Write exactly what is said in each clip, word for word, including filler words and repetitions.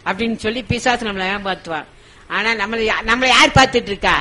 அப்படின்னு சொல்லி பிசாசு நம்மளை ஏமாத்துவான். ஆனா நம்மளை நம்மளை யார் பார்த்துட்டு இருக்கா?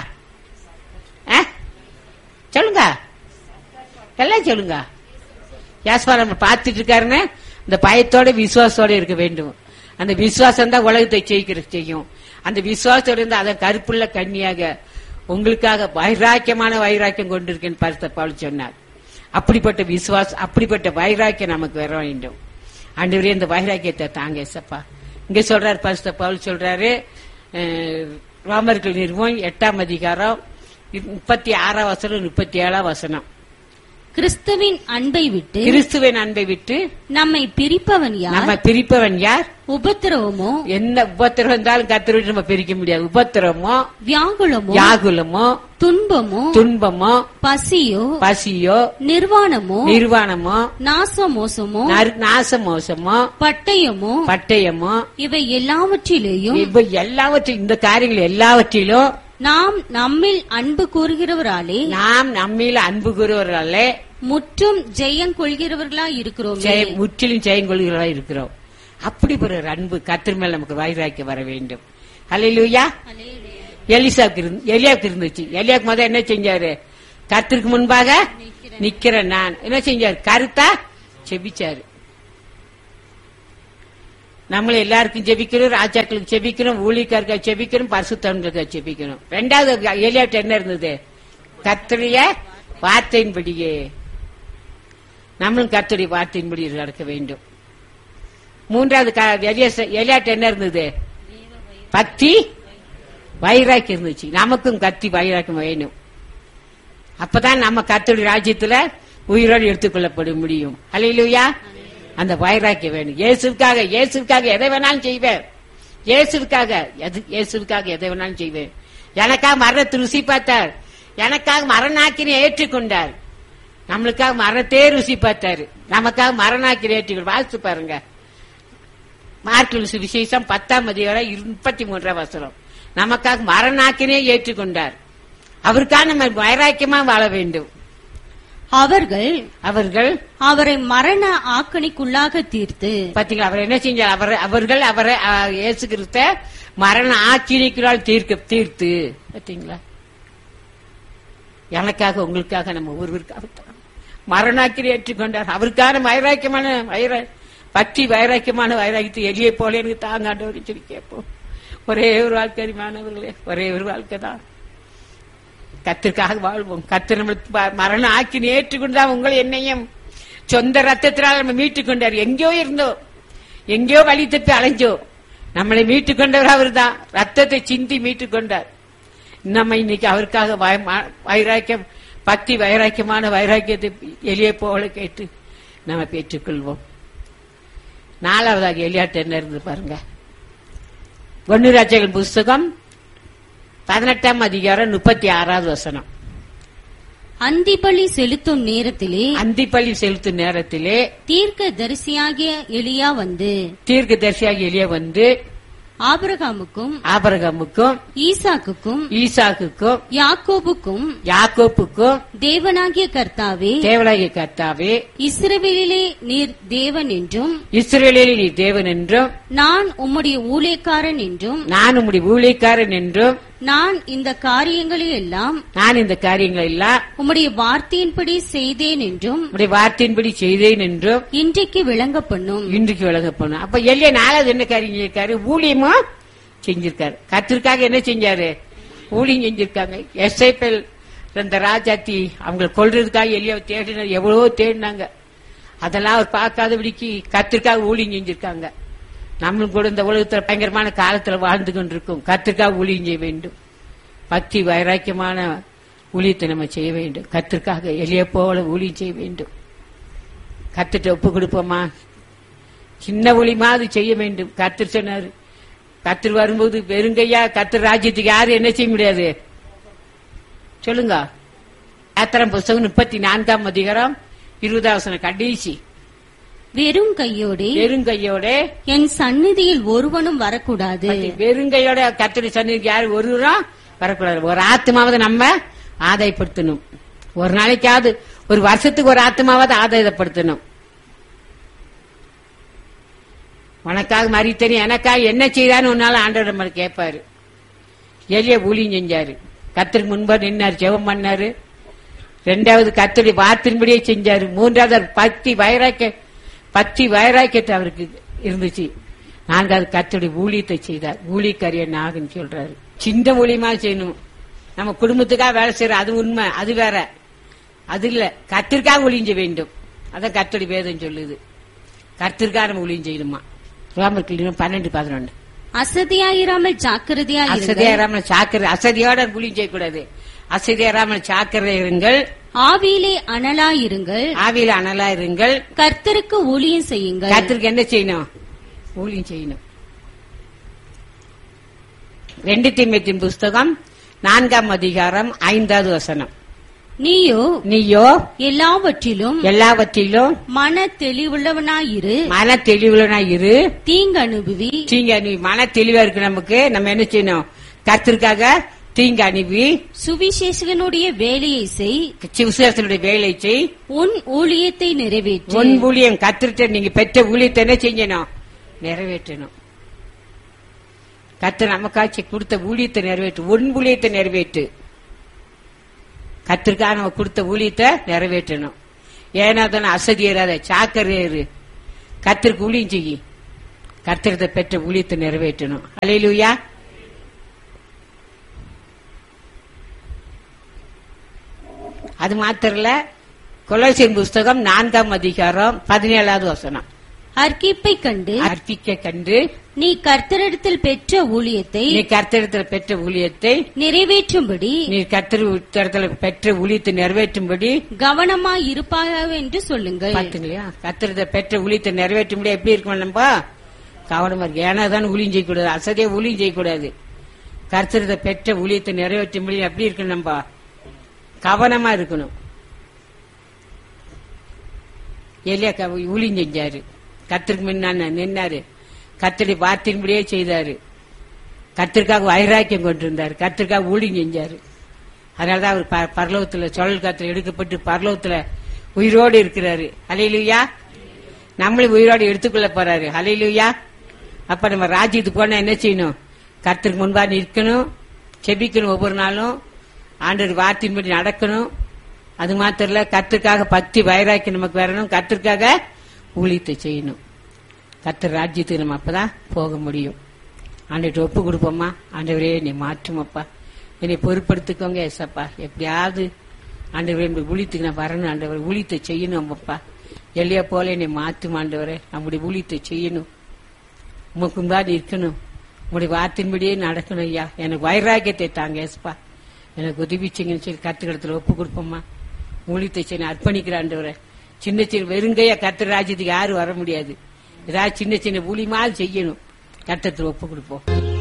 சொல்லுங்க, எல்லாம் சொல்லுங்க. யாஸ்பா நம்ம பார்த்துட்டு இருக்காருன்னு இந்த பயத்தோட விசுவாசத்தோட இருக்க வேண்டும். அந்த விசுவாசம் தான் உலகத்தை ஜெயிக்கிற செய்யும். அந்த விசுவாசத்தோட இருந்து அதை கருப்புள்ள கன்னியாக உங்களுக்காக வைராக்கியமான வைராக்கியம் கொண்டிருக்கேன்னு பரிசுத்த பவுல் சொன்னார். அப்படிப்பட்ட விசுவாசம், அப்படிப்பட்ட வைராக்கியம் நமக்கு வர வேண்டும். ஆண்டவரே இந்த வைராக்கியத்தை தாங்க ஏசப்பா. இங்க சொல்றாரு பரிசுத்த பவுல் சொல்றாரு, ரோமர்கள் நிறுவனம் எட்டாம் அதிகாரம் முப்பத்தி ஆறாம் வசனம் முப்பத்தி ஏழாம் வசனம். கிறிஸ்துவின் அன்பை விட்டு கிறிஸ்துவின் அன்பை விட்டு நம்மை பிரிப்பவன் யார்? நம்ம பிரிப்பவன் யார்? உபத்திரவமோ, என்ன உபத்திரம் இருந்தாலும் கர்த்தரை விட்டு நம்ம பிரிக்க முடியாது. உபத்திரமோ, வியாகுலமோ, வியாகுலமோ, துன்பமோ, துன்பமோ, பசியோ, பசியோ, நிர்வாணமோ, நிர்வாணமோ, நாசமோசமோ, நாசமோசமோ, பட்டயமோ, பட்டயமோ, இவை எல்லாவற்றிலேயும் இவை எல்லாவற்றிலும் இந்த காரியங்கள் எல்லாவற்றிலும் நாம் நம்மில் அன்பு கூறுகிறவராலே நாம் நம்மில் அன்பு கூறுவவர்களே முற்றும் ஜெயம் கொள்கிறவர்களா இருக்கிறோம். முற்றிலும் ஜெயம் கொள்கிறவர்களா இருக்கிறோம். அப்படிப்பட்ட ஒரு அன்பு கர்த்தர் மேல் நமக்கு வைராக்கியம் வர வேண்டும். அல்லேலூயா. எலிசாவுக்கு இருந்து எலியாவுக்கு இருந்துச்சு. எலியாவுக்கு முதல்ல என்ன செஞ்சாரு? கர்த்தருக்கு முன்பாக நிக்கிற நான் என்ன செஞ்சாரு? கருத்தா செபிச்சாரு. நம்மள எல்லாருக்கும் ஜெபிக்கணும், ராஜாக்களுக்கு ஜெபிக்கணும், ஊழியக்காரர்கள் ஜெபிக்கணும், பரிசுத்தவான்களுக்கு ஜெபிக்கணும். ரெண்டாவது எலியாட்ட என்ன இருந்தது? கர்த்தருடைய வார்த்தையின்படியே நம்மளும் கர்த்தருடைய வார்த்தையின்படி நடக்க வேண்டும். மூன்றாவது எலியாட்ட என்ன இருந்தது? பக்தி வைராக்கியம் இருந்துச்சு. நமக்கும் கத்தி வைராக்கியம் வேணும். அப்பதான் நம்ம கர்த்தருடைய ராஜ்யத்துல உயிரோடு எடுத்துக்கொள்ளப்பட முடியும். அல்லேலூயா. அந்த வைராக்கியம் வேணும். இயேசுவுக்காக இயேசுவுக்காக எதை வேணாலும் செய்வேன். இயேசுவுக்காக இயேசுவுக்காக எதை வேணாலும் செய்வேன். எனக்காக மரணத்தை ருசி பார்த்தார். எனக்காக மரணாக்கினை ஏற்றுக்கொண்டார். நம்மளுக்காக மரணத்தே ருசி பார்த்தாரு. நமக்காக மரணாக்கினை ஏற்றுக்கொண்டு வாசித்து பாருங்க. மார்க்கு சுவிசேஷம் பத்தாம் அதிகாரம் முப்பத்தி மூன்றாம் வசனம். நமக்காக மரணாக்கினை ஏற்றுக்கொண்டார். அவருக்காக நம்ம வைராக்கியமா வாழ வேண்டும். அவர்கள் அவர்கள் அவரை மரண ஆக்கணிக்குள்ளாக தீர்த்து பாத்தீங்களா? அவர் என்ன செஞ்சார்? அவர் அவர்கள் அவரை இயேசு கிறிஸ்த மரண ஆக்கினைக்குள்ளால் தீர்க்க தீர்த்து பாத்தீங்களா? எனக்காக உங்களுக்காக நம்ம ஒருவருக்காக மரணாக்கினை ஏற்றுக்கொண்டார். அவருக்கான வைராக்கியமான வைரா பக்தி வைராக்கியமான வைராக்கியத்தை எளிய போல எனக்கு தாங்காண்டவர் சொல்லி கேட்போம். ஒரே ஒரு வாழ்க்கை மாணவர்களே, ஒரே ஒரு வாழ்க்கை தான். கத்திற்காக வாழ்வோம். கத்திர மரணம் ஆக்கி ஏற்றுக்கொண்டுதான் உங்களை என்னையும் சொந்த ரத்தத்தினால் நம்ம மீட்டுக் கொண்டார். எங்கேயோ இருந்தோம், எங்கேயோ வழி தப்பி அலைஞ்சோம். நம்மளை மீட்டுக் கொண்டவர் அவர் தான். ரத்தத்தை சிந்தி மீட்டுக் கொண்டார். நம்ம இன்னைக்கு அவருக்காக வைராக்கியம் பக்தி வைராக்கியமான வைராக்கியத்தை எளிய போல கேட்டு நம்ம பெற்றுக்கொள்வோம். நாலாவதாக எலியாட்டு என்ன இருந்து பாருங்க. ஒன்னு ராஜாக்கள் புஸ்தகம் பதினெட்டாம் அதிகாரம் முப்பத்தி ஆறாவது வசனம். அந்திபலி செலுத்தும் நேரத்திலே அந்திபலி செலுத்தும் நேரத்திலே தீர்க்க தரிசியாகிய எலியா வந்து தீர்க்க தரிசியாகிய எலியா வந்து ஆபிரகாமுக்கும் ஆபிரகாமுக்கும் ஈசாக்குக்கும் ஈசாக்குக்கும் யாக்கோபுக்கும் யாக்கோப்புக்கும் தேவனாகிய கர்த்தாவே தேவனாகிய கர்த்தாவே இஸ்ரவேலிலே நீர் தேவன் என்றும் இஸ்ரவேலிலே நீர் தேவன் என்றும் நான் உம்முடைய ஊழியக்காரன் என்றும் நான் உம்முடைய ஊழியக்காரன் என்றும் நான் இந்த காரியங்களை எல்லாம் நான் இந்த காரியங்களை எல்லாம் உம்முடைய வார்த்தையின்படி செய்தேன் என்றும் உம்முடைய வார்த்தையின்படி செய்தேன் என்றும் இன்றைக்கு விளங்க பண்ணும் இன்றைக்கு விளங்க பண்ணும். அப்ப எல்லைய நாலாவது என்ன காரியம் செஞ்சிருக்காரு? ஊழியமா செஞ்சிருக்காரு. கத்திற்காக என்ன செஞ்சாரு? ஊழியம் செஞ்சிருக்காங்க. எஸ்ஐபிஎல் இந்த ராஜாத்தி அவங்களை கொல்றதுக்காக எல்லைய தேடின எவ்வளவோ தேடினாங்க. அதெல்லாம் அவர் பார்க்காதபடிக்கு கத்திற்காக ஊழியம் செஞ்சிருக்காங்க. நம்மளும் கூட இந்த உலகத்துல பயங்கரமான காலத்துல வாழ்ந்து கொண்டிருக்கும். கத்திற்காக ஊழியம் செய்ய வேண்டும். பக்தி வைராக்கியமான ஊழியத்தை நம்ம செய்ய வேண்டும். கத்திற்காக எளிய போல ஊழியம் செய்ய வேண்டும். கத்திட்ட ஒப்பு கொடுப்போமா? சின்ன ஊழியமாவது செய்ய வேண்டும். கத்திர சொன்னாரு, கத்திர வரும்போது வெறுங்கையா கத்திர ராஜ்யத்துக்கு யாரும் என்ன செய்ய முடியாது சொல்லுங்க. யாத்திரம் புஸ்தகம் முப்பத்தி நான்காம் அதிகாரம் இருபதாம் கடைசி. வெறும் கையோட வெறும் கையோட என் சந்நிதியில் ஒருவனும் வரக்கூடாது. வெறுங்கையோட கர்த்தருடைய சந்நிதிக்கு யாரும் ஒருவரும் வரக்கூடாது. ஒரு ஆத்மாவது நம்ம ஆதாயப்படுத்தணும். ஒரு நாளைக்காவது, ஒரு வருஷத்துக்கு ஒரு ஆத்மாவது ஆதாயப்படுத்தணும். உனக்காக மரித்தனி எனக்காக என்ன செய்தான்னு ஒன்னாலும் ஆண்டவர் நம்ம கேட்பாரு. எலியா ஊழியம் செஞ்சாரு, கர்த்தருக்கு முன்பா நின்னாரு, ஜெபம் பண்ணாரு. ரெண்டாவது கர்த்தருடைய வார்த்தையின்படியே செஞ்சாரு. மூன்றாவது பக்தி வைராக்கிய பக்தி வைராக்கியத்தை அவருக்கு இருந்துச்சு. நான்காவது கர்த்தருடைய ஊழியத்தை செய்தார். ஊழியக்காரிய நாகன்னு சொல்றாரு. சின்ன ஊழியமா செய்யணும். நம்ம குடும்பத்துக்காக வேலை செய்யற அது உண்மை, அது வேற. அது இல்ல, கர்த்தருக்காக ஊழியம் செய்ய வேண்டும். அதான் கர்த்தருடைய வேதம் சொல்லுது. கர்த்தருக்காக நம்ம ஊழியம் செய்யணுமா. ரோமர் பன்னெண்டு பதினொன்னு. அசதியாயிராமல் ஜாக்கிரதையா அசதியாராமல் சாக்கிர அசதியோட ஊழியம் செய்யக்கூடாது. அசதியாராமல் சாக்கிரதை இருங்கள். ஆவியிலே அனலாயிருங்கள். ஆவியில அனலா இருங்கள். கர்த்தருக்கு ஊழியம் செய்யுங்கள். கர்த்தருக்கு என்ன செய்யணும்? ஊழியம் செய்யணும். ரெண்டு தீமோத்தேயு புஸ்தகம் நான்காம் அதிகாரம் ஐந்தாவது வசனம். நீயோ நீயோ எல்லாவற்றிலும் எல்லாவற்றிலும் மன தெளிவுள்ளவனாயிரு. மன தெளிவுள்ளவனாய் இரு. தீங்கு அனுபவி. தீங்கு அனுபவி. மன தெளிவா இருக்கு நமக்கு. நம்ம என்ன செய்யணும்? கர்த்தருக்காக தீங்கு அனுப்பி சுவிசேஷகனுடைய வேலையை செய். விசுவாசனுடைய வேலை செய். உன் ஊழியத்தை நிறைவேற்று. உன் ஊழியம் கர்த்தர்ட்ட நீங்க பெற்ற ஊழியத்தை என்ன செய்யணும்? நிறைவேற்றணும். கர்த்தர் நமக்காட்சி கொடுத்த ஊழியத்தை நிறைவேற்று. உன் ஊழியத்தை நிறைவேற்று. கர்த்தருக்காக நம்ம கொடுத்த ஊழியத்தை நிறைவேற்றணும். ஏன்னா தானே அசதியராத சாக்கரையரு. கர்த்தருக்கு ஊழியம் செய்யி. கர்த்தரத்தை பெற்ற ஊழியத்தை நிறைவேற்றணும். அல்லேலூயா. அது மாத்திரல, கொலோசியர் புஸ்தகம் நான்காம் அதிகாரம் பதினேழாவது வசனம். அர்க்கிப்பை கண்டு அர்ப்பிக்க கண்டு நீ கர்த்தரிடத்தில் பெற்ற ஊழியத்தை நீ கர்த்தரிடத்தில் பெற்ற ஊழியத்தை நிறைவேற்றும்படி நீ கர்த்தரிடத்தில் பெற்ற ஊழியத்தை நிறைவேற்றும்படி கவனமாய் இருப்பாயாக என்று சொல்லுங்கள். பாத்தீங்களா? கர்த்தரிடத்தில் பெற்ற ஊழியத்தை நிறைவேற்றும்படி எப்படி இருக்கணும்? நம்ம கவனமா இருக்கு. ஏன்னா தான் ஊழியம் செய்யக்கூடாது. அசதியா ஊழியம் செய்யக்கூடாது. கர்த்தரிடத்தில் பெற்ற ஊழியத்தை நிறைவேற்றும்படி எப்படி இருக்கணும்? நம்ம கவனமா இருக்கணும். எலியா ஊழியம் செஞ்சாரு. கர்த்தருக்கு முன்ன நின்னாரு. கர்த்தருடைய வார்த்தையின்படியே செய்தாரு. கர்த்தருக்காக வைராக்கியம் கொண்டிருந்தாரு. கர்த்தருக்காக ஊழியம் செஞ்சாரு. அதனாலதான் அவர் பரலோகத்துல சொல் காத்துல எடுக்கப்பட்டு பரலோகத்துல உயிரோடு இருக்கிறாரு. ஹல்லேலூயா. நம்மளும் உயிரோடு எடுத்துக்கொள்ள போறாரு. ஹல்லேலூயா. அப்ப நம்ம ராஜ்யத்துக்கு போனா என்ன செய்யணும்? கர்த்தருக்கு முன்பா நிற்கணும், செபிக்கணும். ஒவ்வொரு நாளும் ஆண்டவர் வார்த்தையின்படி நடக்கணும். அது மாத்திரம் இல்ல, கர்த்தருக்காக பக்தி வைராக்கியம் நமக்கு வரணும். கர்த்தருக்காக ஊழியத்தை செய்யணும். கர்த்தர் ராஜ்யத்துக்கு நம்ம அப்பதான் போக முடியும். ஆண்டவர்கிட்ட ஒப்பு கொடுப்போம்மா. ஆண்டவரே நீ மாற்றுமப்பா, என்னை பொறுப்படுத்திக்கோங்க ஏசப்பா. எப்படியாவது ஆண்டவரே ஊழியத்துக்கு நான் வரணும். ஆண்டவர் ஊழியத்தை செய்யணும் அப்பா. எல்லையா போல என்னை மாற்றும் ஆண்டவரே. நம்முடைய ஊழியத்தை செய்யணும். உமக்கு தான் இருக்கணும். உங்களுடைய வார்த்தையின்படியே நடக்கணும் ஐயா. எனக்கு வைராக்கியத்தை தாங்க ஏசப்பா. எனக்கு உதவிச்சிங்கன்னு சொல்லி கர்த்தரிடத்துல ஒப்பு கொடுப்போம்மா. ஊழியத்தை செய்ய அர்ப்பணிக்கிற ஆண்டவரே. சின்ன சின்ன வெறுங்கையா கர்த்தர் ராஜ்யத்துக்கு யாரும் வர முடியாது. ஏதாவது சின்ன சின்ன ஊழியமாவது செய்யணும். கர்த்தருக்கு ஒப்பு கொடுப்போம்.